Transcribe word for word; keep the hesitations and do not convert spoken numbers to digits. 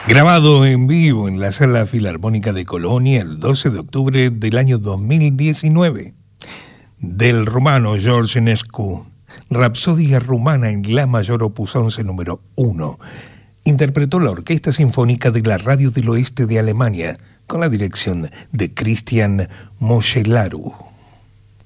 Grabado en vivo en la Sala Filarmónica de Colonia el doce de octubre del año dos mil diecinueve. Del rumano George Enescu, Rapsodia rumana en La mayor opus once número uno. Interpretó la Orquesta Sinfónica de la Radio del Oeste de Alemania con la dirección de Christian Moschelaru.